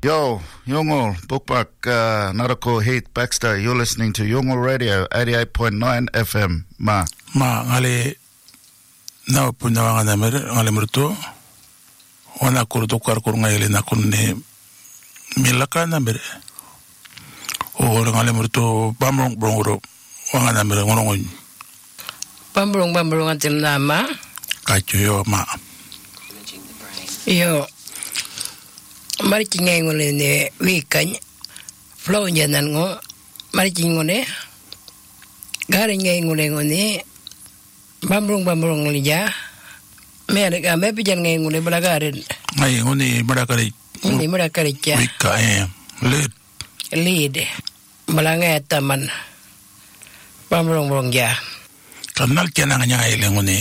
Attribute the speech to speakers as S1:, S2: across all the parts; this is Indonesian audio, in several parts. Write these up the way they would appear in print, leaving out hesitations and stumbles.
S1: Yo, Yongol, Bookbuck, Narako Heath Baxter. You're listening to Yongol Radio, 88.9 FM. Ma,
S2: ngale na punawa nga namer ngale murto ona kurdo kar kur ngale na kunne milaka namer o ngale murto bamrong brongro wanga namer ngorongon
S3: bamrong atil nama
S2: kacho yo ma
S3: yo mari ngengole ne wikany flow nyanan ngo mari ngone gari ngengole ngone bamrong lija mere ga me pijan ngengole balagarin
S2: ngai ngone balagari
S3: cha
S2: wika lead
S3: balanga taman bamrong ja
S2: kanal kena nganya ile ngone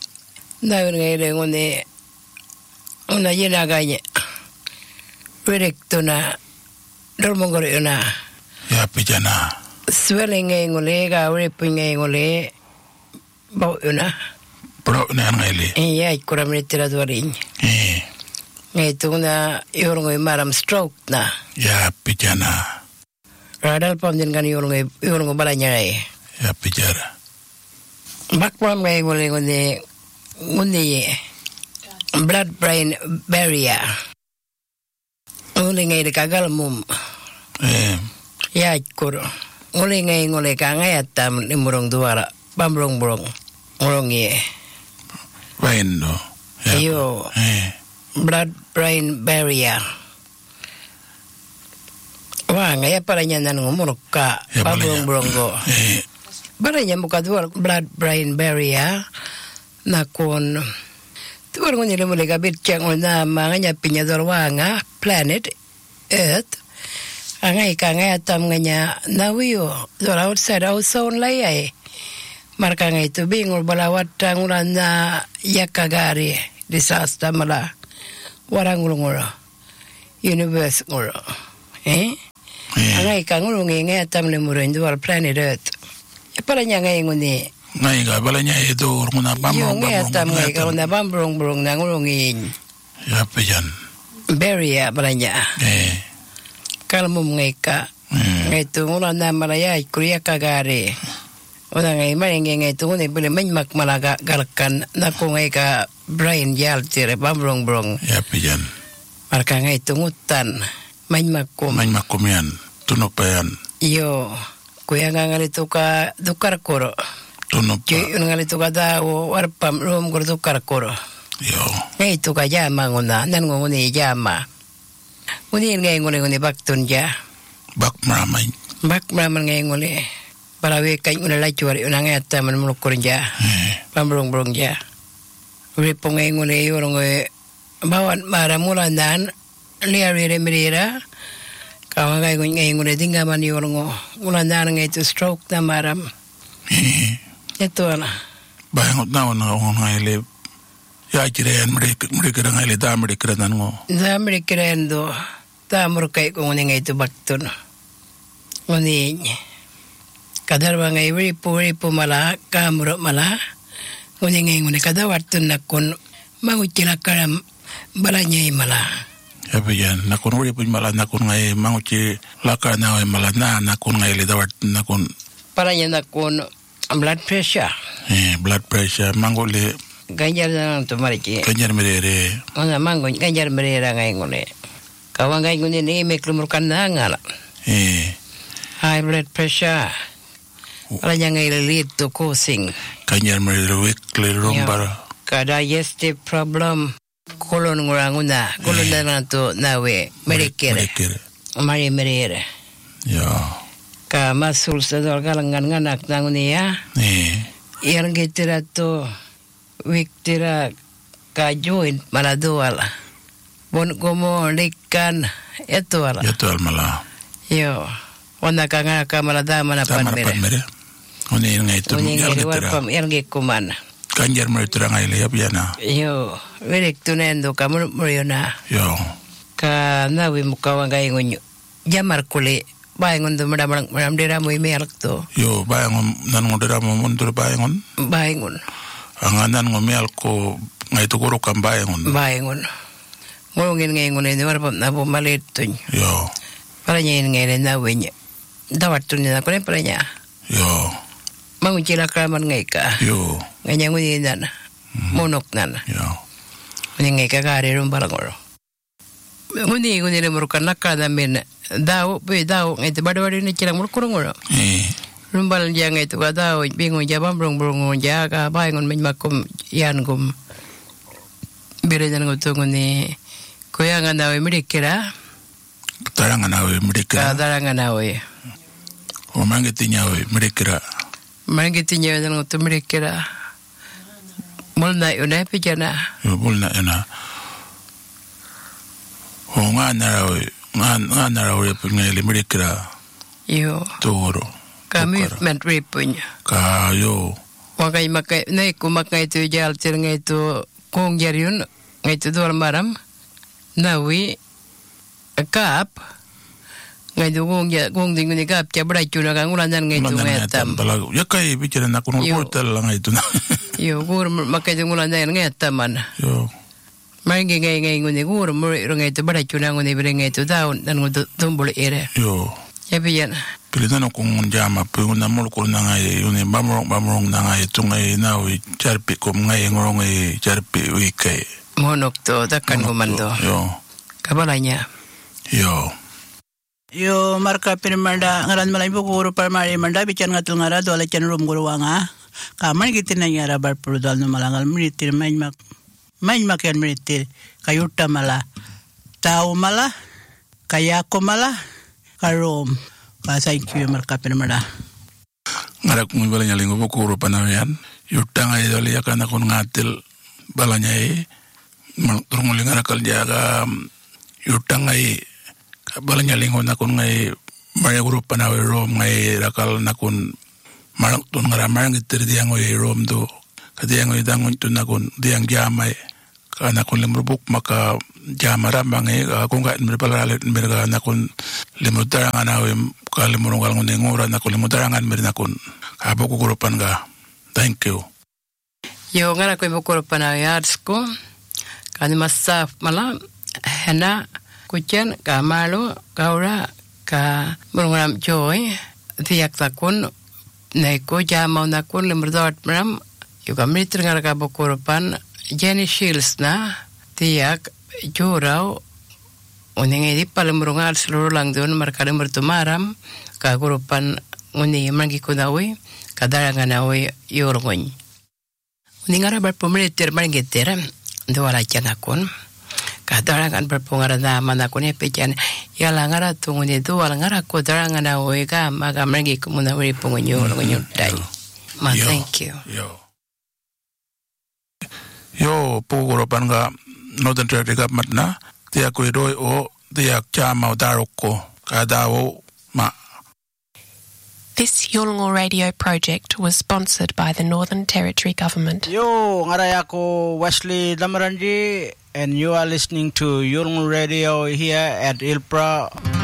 S3: una yena ganye Direktuna dormongore una
S2: ya pijana
S3: swelling ngole ga ripping ngole bau una
S2: bro na ngale
S3: ya ikuram literadurin ngaituna yorong maram stroke na
S2: ya pijana
S3: radal pamjen kan yorong balanya
S2: ya pijara
S3: bakpam ngole blood brain barrier ngole de kagal mum ya ikuro ngole atam ni murong duara bamrong ngorong ye
S2: Bueno,
S3: yo blood brain barrier wa ngaya paranya nan ngomoroka bamrong go baranya muka duara blood brain barrier nakon tuwar ngone le gabit chang na manganya pinya dorwanga planet earth angai atam nganya nawiyo dor outside ozone layer marka ngai tu bingul balawat tangurana yakagari disaster mala warangulungura universe ngoro angai ngai atam le muro dor planet earth paranya ngai ngone
S2: ngai ga balanya edo nguna bamrong
S3: ngai ka na bamrong na ngulungin
S2: ya pejan
S3: barrier balanya kalmum ngai ka ngai tu ngula na malaya kuria kagare ona ngai ngai tu ne bele manmak malaga galkan na ko ngai ka brain yal tire bamrong
S2: ya pejan
S3: marka ngai tu ngutan manmakum
S2: yan tunopayan
S3: yo kuya ngali tu ka dukar koro
S2: tunopa
S3: ngali tu ka da warpam rom gor dukar koro
S2: yo
S3: ngai tu ka jama ngona nan ngone jama ngai ngone baktun ja
S2: bak mama
S3: ngai ngone balawe kai ngone la chuari ngai atam mulukor ja bamrong ja ripong ngai ngone yorong bawan maramula dan liare merera kawagai ngai ngone dingaman yorong ulandan ngai tu stroke na maram itu ana
S2: bayangot na ngai le ya kiren mereka ngai le da mereka nan ngo
S3: da mereka endo ta murkai ko ngai tu baktun ngoni kadar bangai ripu mala kamuro mala ngoni kada wartun nakon mangucila karam balanya mala
S2: ya biyan nakon ripu mala nakon ngai manguci lakana mala nakon ngai le da wartun nakon
S3: paranya nakon blood pressure mangole ganjar na to mariki
S2: ganjar merere
S3: ona mango ganjar merera ngai ngone kawan ngai ngone ni meklumur kananga high blood pressure Ranya ngai lead to causing
S2: ganjar merere weekly rumbar
S3: ka digestive problem kolon nguranguna kolon na to nawe merikere mari merere
S2: ya
S3: ka masul sador galangan nganak nanguni ya yang getira to wiktira ka join maladual bon como lekan itu ala
S2: mala
S3: yo ona kanga ka malada mana panmere
S2: oni ngai tu
S3: yang kuman
S2: ganjar meritra ngai le yapyana
S3: yo wirek tunendo kamu muriona
S2: yo
S3: ka nawi mukawa ngai ngunyu jamar kule bayangon do madam dera mo email to
S2: yo bayangon nan dera mo mundur bayangon anganan ngomel ko ngai to goro kan bayangon
S3: ngulungin ngay ngulin warpap na pumalit tuny.
S2: Yo.
S3: Para niya ngay na winya. Dawat tuny na kunin para niya.
S2: Yo.
S3: Manguncila kraman ngay ka.
S2: Yo.
S3: Ngay ngunin na. Munok na.
S2: Yo.
S3: Ngunin ngay ka kari rumbalangoro. Ngunin na murukan nakada min. Daw ngay tibadawari na chilang murukurungoro. Rumbal dia ngay tu daw bingung jabam brung ja ka baingon min makum yan gum. Birejan ngutung ni kuyangan nawe merikira.
S2: Tarangan nawe merikira.
S3: Tarangan nawe.
S2: O mangitinya we merikira.
S3: Mangitinya dan ngutung merikira. Mulna una pijana.
S2: Yo mulna ena. O ngana we pengeli merikira.
S3: Yo.
S2: Toro.
S3: Kami menteri punya.
S2: Kayo.
S3: Wakai makai naik makai tu jal ngai tu kong jariun ngai tu dua maram. Nawi kap ngai tu kong tinggal ni kap cabra cuna kang ulan dan ngai tu ngai tam.
S2: Ya kai bicara nak kunul portal lah ngai tu na.
S3: Yo gur makai tu ulan dan ngai taman.
S2: Yo.
S3: Main ngai nguni gur ngai tu cabra cuna nguni beri ngai tu daun dan ngai tumbul ere.
S2: Yo.
S3: Ya pian.
S2: Pilih kung jama pun namul kur nangai uni bamrong nangai tungai nawi jarpi kum ngai ngorongai jarpi wikai.
S3: Monok to takkan komando.
S2: Yo.
S3: Kabalanya.
S2: Yo.
S4: Yo marka pirmanda ngaran malay po guru parmari manda bican ngatul ngara do alacan rum guru wanga. Kaman gitin na ngara bar prudal no malangal meritir main mak yan meritir kayuta mala. Tao mala kayako mala karom. Thank you marka pirmada.
S2: Ngara kung balanya lingo po guru panawian. Yutang ay dali akan akon ngatil balanya turung ngara kal jaga yutang ay balanya lingo nakon ngai maya guru panawi rom ngai rakal nakon marang tun ngara marang itir diang ngai rom do kadiang ngai dangun tun nakon diang jamai kana kun lemrubuk maka jamara bangai aku nggak berpalalit mereka nakon lemutarangan awe kali murungal ngunengora nakon lemutarangan mereka nakon apa kukurupan ga. Thank you.
S3: Yo ngara ko kukurupan ayatsko kani masaf malam hena kucen ka malu kaura ka murungalam joy tiak takun neko jamau nakun lemerdot maram yo kami tengah ka kukurupan Jenny Shields na tiak jurau uningi di palemurungal seluruh lang doon markale mertumaram kagurupan uni mangi kunawi kadarangan awi yorngon uningara berpemilitir mangitir dua janakun kadarangan berpengaran manakun epijan yalangara tunguni dua langara kadarangan awi ka maga mangi kunawi pungunyor dai ma thank you
S2: yo pugurupan ga Northern Territory Government na tiak kuidoi o tiak jamau daroko kadawo ma.
S5: This Yolngu Radio project was sponsored by the Northern Territory Government.
S4: Yo, ngaray ako Wesley Damaranji and you are listening to Yolngu Radio here at Ilpra